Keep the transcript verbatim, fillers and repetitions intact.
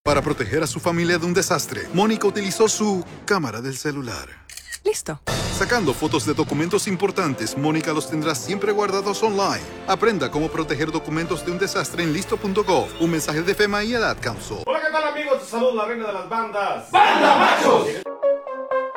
Para proteger a su familia de un desastre, Mónica utilizó su cámara del celular. Listo. Sacando fotos de documentos importantes, Mónica los tendrá siempre guardados online. Aprenda cómo proteger documentos de un desastre en listo punto gov. Un mensaje de FEMA y el Ad Council. Hola, ¿qué tal, amigos? Te saludo la reina de las bandas. ¡Banda Machos!